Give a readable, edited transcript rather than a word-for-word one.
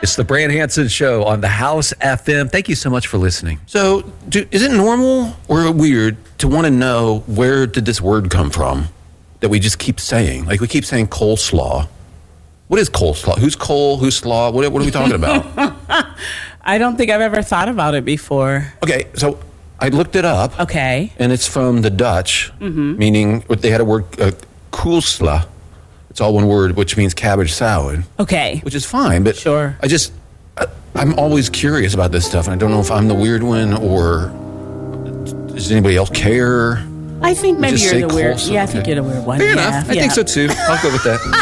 It's the Brand Hansen Show on the House FM. Thank you so much for listening. So, is it normal or weird to want to know where did this word come from that we just keep saying? Like, we keep saying coleslaw. What is coleslaw? Who's cole? Who's slaw? What are we talking about? I don't think I've ever thought about it before. Okay, so I looked it up. Okay. And it's from the Dutch, meaning they had a word, koolsla. It's all one word, which means cabbage salad. Okay. Which is fine, but Sure. I'm always curious about this stuff, and I don't know if I'm the weird one or does anybody else care? I think maybe Just you're say the weird. coleslaw. Yeah, I think Okay. you're the weird one. Fair yeah, enough. I yeah. think so too. I'll go with that.